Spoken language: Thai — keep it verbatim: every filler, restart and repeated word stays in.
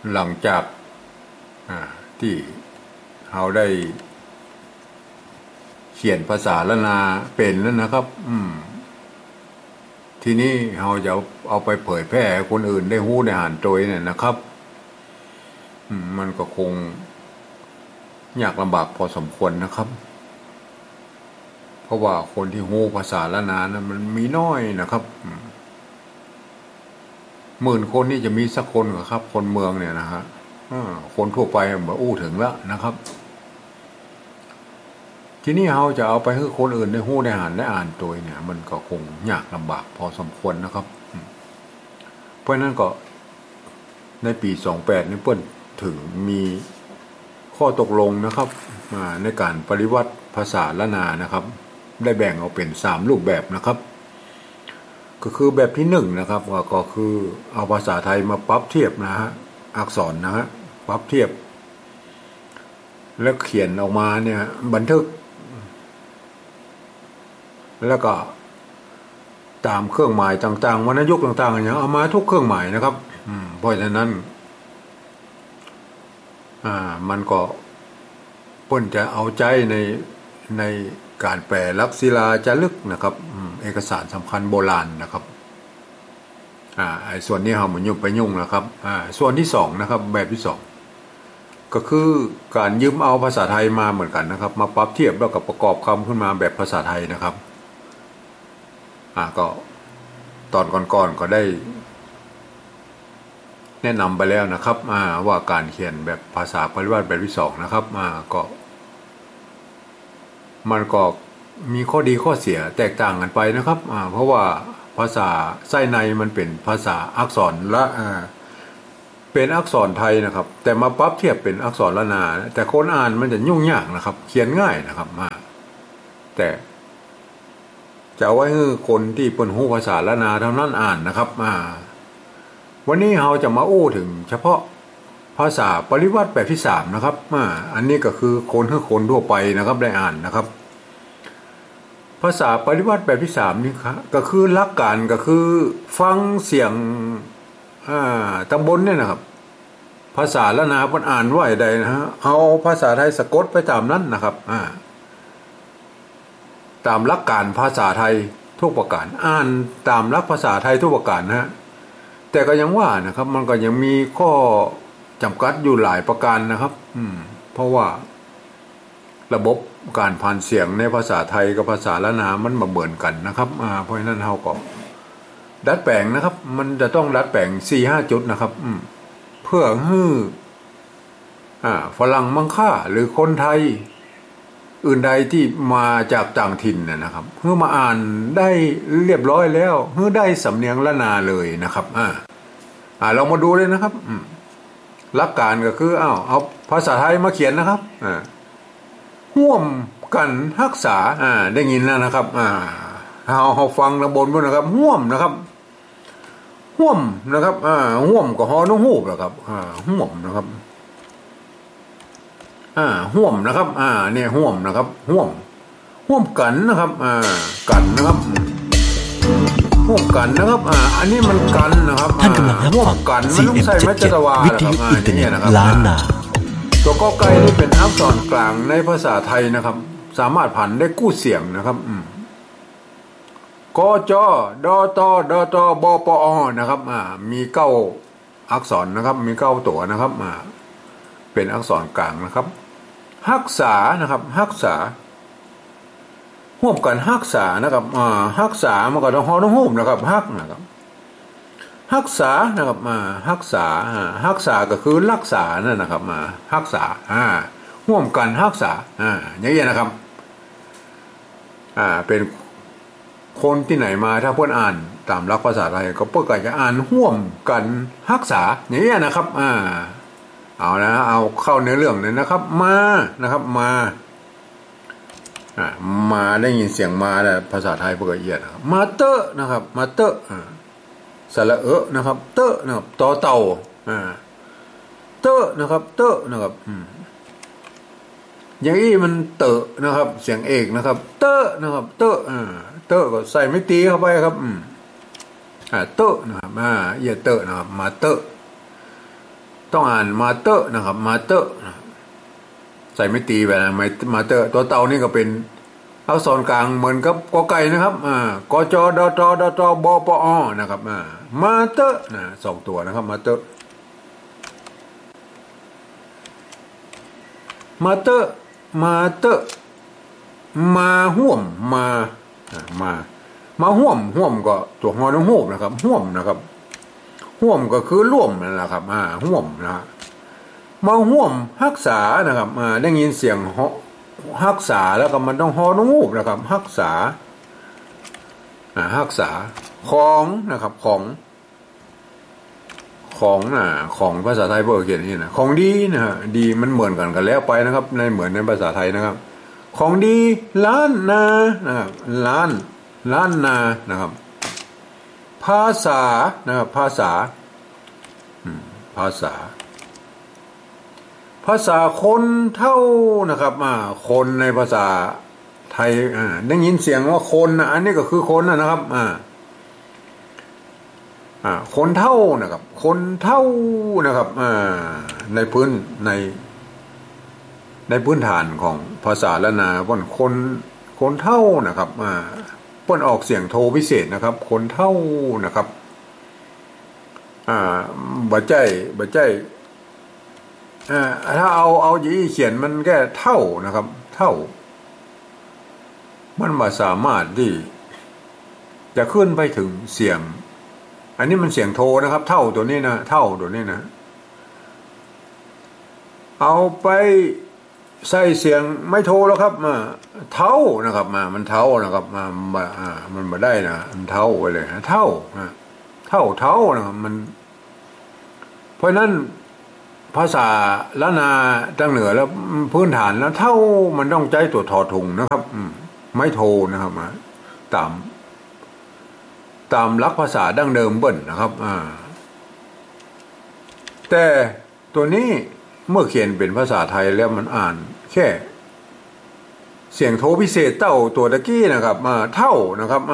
หลังจากที่เราได้เขียนภาษาละนาเป็นแล้วนะครับอืมทีนี้เราจะเอาไปเผยแพร่คนอื่นได้ฮู้ได้อ่านโดยเนี่ยนะครับอืมมันก็คงยากลำบากพอสมควรนะครับเพราะว่าคนที่ฮู้ภาษาละนานะมันมีน้อยนะครับหมื่นคนนี่จะมีสักคนเหรอครับคนเมืองเนี่ยนะฮะคนทั่วไปแบบอู้ถึงแล้วนะครับทีนี้เราจะเอาไปให้คนอื่นได้ฮู้ได้อ่านได้อ่านตัวเนี่ยมันก็คงยากลำบากพอสมควรนะครับเพราะนั้นก็ในปีสองแปดนี่เปิ้นถึงมีข้อตกลงนะครับในการปฏิวัติภาษาละนานะครับได้แบ่งออกเป็นสามรูปแบบนะครับก็คือแบบที่หนึ่งนะครับก็คือเอาภาษาไทยมาปรับเทียบนะฮะอักษรนะฮะปรับเทียบแล้วเขียนออกมาเนี่ยบันทึกแล้วก็ตามเครื่องหมายต่างๆวรรณยุกต์ต่างๆอย่างเอามาทุกเครื่องหมายนะครับเพราะฉะนั้นอ่ามันก็เพิ่นจะเอาใจในในการแปลลักษิลาจารึกนะครับเอกสารสำคัญโบราณนะครับอ่าไอ้ส่วนนี้เราไม่ยุ่งไปยุ่งนะครับอ่าส่วนที่สองนะครับแบบที่สองก็คือการยืมเอาภาษาไทยมาเหมือนกันนะครับมาปรับเทียบแล้วก็ประกอบคำขึ้นมาแบบภาษาไทยนะครับอ่าก็ตอนก่อนๆก็ได้แนะนำไปแล้วนะครับอ่าว่าการเขียนแบบภาษาปริวัติแบบที่สองนะครับอ่าก็มันก็มีข้อดีข้อเสียแตกต่างกันไปนะครับอ่าเพราะว่าภาษาไส้ในมันเป็นภาษาอักษรละอ่าเป็นอักษรไทยนะครับแต่มาปรับเทียบเป็นอักษรละนาแต่คนอ่านมันจะยุ่งยากนะครับเขียนง่ายนะครับมาแต่จะเอาไว้ให้คนที่เป็นฮู้ภาษาละนาเท่านั้นอ่านนะครับอ่าวันนี้เราจะมาอู้ถึงเฉพาะภาษาปริวัติแบบที่สามนะครับอ่าอันนี้ก็คือคนคือคนทั่วไปนะครับได้อ่านนะครับภาษาปริวัติแบบที่สามนี่ครับก็คือหลักการก็คือฟังเสียงอ่าตำบลเนี่ยนะครับภาษาละนาเพิ่นอ่านว่าใดนะฮะเอาภาษาไทยสะกดไปตามนั้นนะครับอ่าตามหลักการภาษาไทยทุกประการอ่านตามหลักภาษาไทยทุกประการนะฮะแต่ก็ยังว่านะครับมันก็ยังมีข้อจำกัดอยู่หลายประการนะครับอืมเพราะว่าระบบการผ่านเสียงในภาษาไทยกับภาษาละนามันบ่เหมือนกันนะครับอ่าเพราะฉะนั้นเฮาก็ดัดแปลงนะครับมันจะต้องดัดแปลง สี่ห้า จุดนะครับอืมเพื่อให้อ่าฝรั่งมังค่าหรือคนไทยอื่นใดที่มาจากต่างถิ่นเนี่ยนะครับเพื่อมาอ่านได้เรียบร้อยแล้วเพื่อได้สำเนียงละนาเลยนะครับอ่าอ่าเรามาดูเลยนะครับอืมหลักการก็คืออ้าวเอาภาษาไทยมาเขียนนะครับอ่าร่วมกันรักษาอ่าได้ยินแล้วนะครับอ่าเอาเอาฟังระบนด้วยนะครับร่วมนะครับร่วมนะครับอ่าร่วมก็ฮอนุ่งหูบนะครับอ่าร่วมนะครับอ่าห่วมนะครับอ่าเนี่ยห่วมนะครับห่วมห่วมกันนะครับอ่ากันนะครับห่วมกันนะครับอ่าอันนี้มันกันนะครับท่านกำลังรับฟัง ซี เอ็ม เจ็ดสิบเจ็ด วิทยุอินเทอร์เน็ตล้านนาตัวกอไก่นี่เป็นอักษรกลางในภาษาไทยนะครับสามารถผันได้กู้เสียงนะครับอืมกจดตดตบปอนะครับอ่ามีเก้าอักษรนะครับมีเก้าตัวนะครับอ่าเป็นอักษรกลางนะครับรักษานะครับรักษาร่วมกันรักษานะครับอ่ารักษามันก็ต้องฮอต้องฮู้นะครับรักนะครับรักษานะครับมารักษาอ่ารักษาก็คือรักษานั่นนะครับมารักษาอ่าร่วมกันรักษาอ่าอย่างนี้นะครับอ่าเป็นคนที่ไหนมาถ้าเพิ่นอ่านตามหลักภาษาไทยก็เพิ่นก็จะอ่านร่วมกันรักษาอย่างนี้นะครับอ่าเอานะเอาเข้าเนื้อเรื่องเลยนะครับมานะครับมาอ่ามาได้ยินเสียงมาแล้วภาษาไทยเพื่อเอียดนะครับมาเตอร์นะครับมาเตอร์อ่าสระเออนะครับเตอร์นะครับต่อเต่าอ่าเตอร์นะครับเตอร์นะครับอืมอย่างนี้มันเตอร์นะครับเสียงเอกนะครับเตอร์นะครับเตอร์อ่าเตอร์ก็ใส่ไม่ตีเข้าไปครับอืมอ่าเตอร์นะครับอ่าเอียดเตอร์นะครับมาเตอร์ต้องอ่านมาเตอร์นะครับมาเตอร์ใส่ไม่ตีไปนะไม่มาเตอร์ตัวเต่านี่ก็เป็นอักษรกลางเหมือนกับกอไก่นะครับอ่ากจดตดตบปอนะครับอ่ามาเตอร์นะสองตัวนะครับมาเตอร์มาเตอร์มาเตอร์มาห่วมมามามาห่วมห่วมก็ตัวงอน้องห่วมนะครับห่วมนะครับห่วมก็คือร่วมนั่นแหละครับอ่าห่วมนะมาห่วมรักษานะครับอ่าได้ยินเสียงรักษาแล้วก็มันต้องฮอน้องหูบนะครับรักษาอ่ารักษาของนะครับของของน่ะของภาษาไทยเบอร์เขียนนี่นะของดีนะฮะดีมันเหมือนกันกันแล้วไปนะครับในเหมือนในภาษาไทยนะครับของดีล้านนานะครับล้านล้านนานะครับภาษานะครับภาษาภาษาภาษาคนเท่านะครับอ่าคนในภาษาไทยอ่าได้ยินเสียงว่าคนนะอันนี้ก็คือคนนะครับอ่าอ่าคนเท่านะครับคนเท่านะครับอ่าในพื้นในในพื้นฐานของภาษาละนาว่าคนคนเท่านะครับอ่าเปิ้นออกเสียงโทพิเศษนะครับคนเท่านะครับอ่าบ่ใจบ่ใจอ่าถ้าเอาเอายี่เขียนมันแค่เท่านะครับเท่ามันบ่สามารถที่จะขึ้นไปถึงเสียงอันนี้มันเสียงโทนะครับเท่าตัวนี้นะเท่าตัวนี้นะเอาไปใส่เสียงไม่โทแล้วครับมาเท่านะครับมามันเท่านะครับมาอ่ามันบ่ได้นะมันเท่าไปเลยเท่านะเท่าเท่านะครับมันเพราะนั้นภาษาละนาตั้งเหนือแล้วพื้นฐานแล้วเท่ามันต้องใจตัวทอถุงนะครับไม่โทนะครับตามตามหลักภาษาดั้งเดิมเบิ่นนะครับอ่าแต่ตัวนี้เมื่อเขียนเป็นภาษาไทยแล้วมันอ่านแค่เสียงโทพิเศษเต้าตัวตะกี้นะครับมาเท่านะครับ